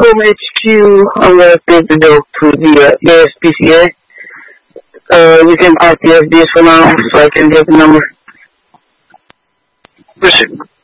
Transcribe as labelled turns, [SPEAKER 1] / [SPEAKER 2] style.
[SPEAKER 1] home HQ. I'm gonna take the dog to the ASPCA. We can talk to SDS for now, so I can get the number.
[SPEAKER 2] Proceed.